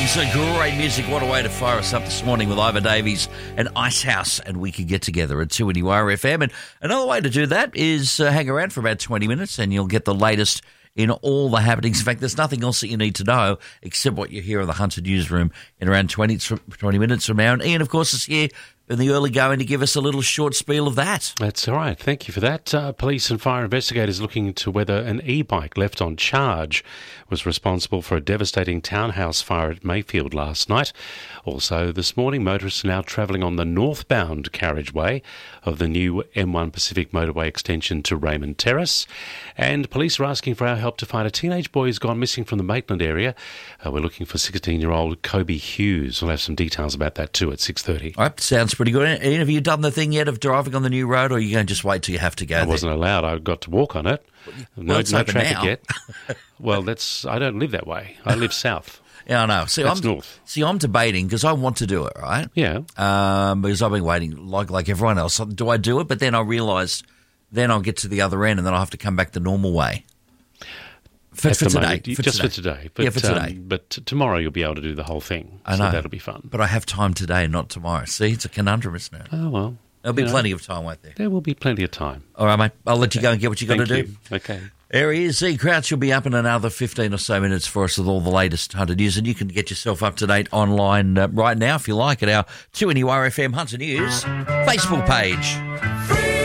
Times, great music. What a way to fire us up this morning with Ivor Davies and Icehouse, and we could get together at 2NURFM. And another way to do that is hang around for about 20 minutes and you'll get the latest in all the happenings. In fact, there's nothing else that you need to know except what you hear in the Hunter newsroom in around 20 minutes from now. And Ian, of course, is here in the early going to give us a little short spiel of that. That's all right. Thank you for that. Police and fire investigators looking into whether an e-bike left on charge was responsible for a devastating townhouse fire at Mayfield last night. Also, this morning, motorists are now travelling on the northbound carriageway of the new M1 Pacific motorway extension to Raymond Terrace. And police are asking for our help to find a teenage boy who's gone missing from the Maitland area. We're looking for 16-year-old Kobe Hughes. We'll have some details about that too at 6:30. All right, sounds pretty good. Ian, have you done the thing yet of driving on the new road, or are you going to just wait till you have to go there? I wasn't allowed. I got to walk on it. No traffic now. yet. Well, I don't live that way. I live south. Yeah, I know. That's north. I'm debating because I want to do it, right? Yeah. Because I've been waiting like everyone else. Do I do it? But then I realise then I'll get to the other end and then I'll have to come back the normal way. For today. For today. But, yeah, for today. But tomorrow you'll be able to do the whole thing. I know. So that'll be fun. But I have time today, not tomorrow. See, it's a conundrum, isn't it? Oh, well. There'll be plenty of time, won't there? There will be plenty of time. All right, mate. I'll let you go and get what you got to do. Okay. There he is. Z Crouch will be up in another 15 or so minutes for us with all the latest Hunter news, and you can get yourself up to date online right now if you like at our 2NURFM Hunter News Facebook page.